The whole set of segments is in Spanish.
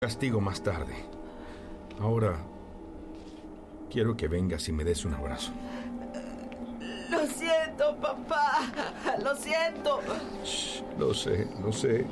Castigo más tarde. Ahora quiero que vengas y me des un abrazo. Lo siento, papá. Lo siento. Shh, lo sé.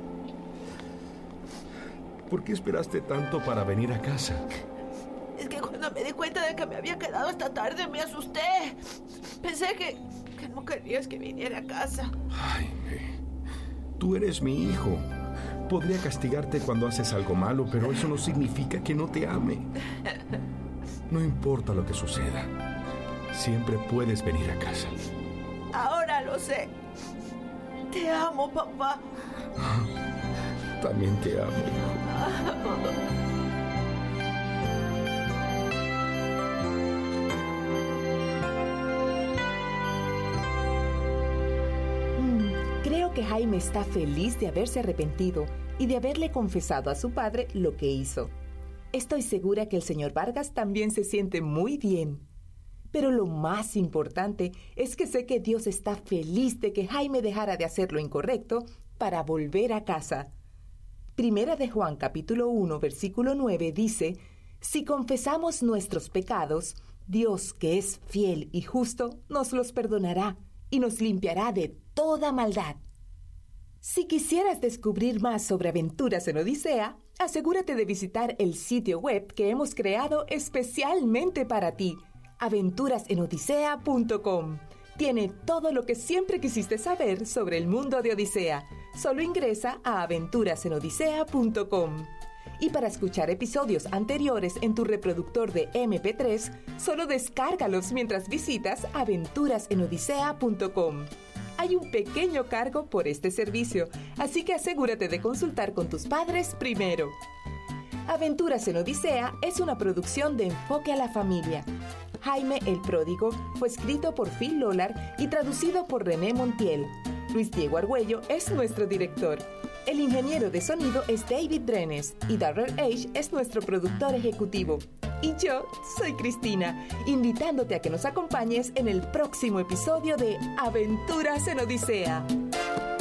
¿Por qué esperaste tanto para venir a casa? Es que cuando me di cuenta de que me había quedado hasta tarde me asusté. Pensé que no querías que viniera a casa. Jaime, tú eres mi hijo. Podría castigarte cuando haces algo malo, pero eso no significa que no te ame. No importa lo que suceda, siempre puedes venir a casa. Ahora lo sé. Te amo, papá. También te amo, hijo. Creo que Jaime está feliz de haberse arrepentido y de haberle confesado a su padre lo que hizo. Estoy segura que el señor Vargas también se siente muy bien. Pero lo más importante es que sé que Dios está feliz de que Jaime dejara de hacer lo incorrecto para volver a casa. Primera de Juan capítulo 1 versículo 9 dice: si confesamos nuestros pecados, Dios, que es fiel y justo, nos los perdonará y nos limpiará de toda maldad. Si quisieras descubrir más sobre Aventuras en Odisea, asegúrate de visitar el sitio web que hemos creado especialmente para ti, aventurasenodisea.com. Tiene todo lo que siempre quisiste saber sobre el mundo de Odisea. Solo ingresa a aventurasenodisea.com. Y para escuchar episodios anteriores en tu reproductor de MP3, solo descárgalos mientras visitas aventurasenodisea.com. Hay un pequeño cargo por este servicio, así que asegúrate de consultar con tus padres primero. Aventuras en Odisea es una producción de Enfoque a la Familia. Jaime el Pródigo fue escrito por Phil Lollard y traducido por René Montiel. Luis Diego Argüello es nuestro director. El ingeniero de sonido es David Drenes y Darrell H. es nuestro productor ejecutivo. Y yo soy Cristina, invitándote a que nos acompañes en el próximo episodio de Aventuras en Odisea.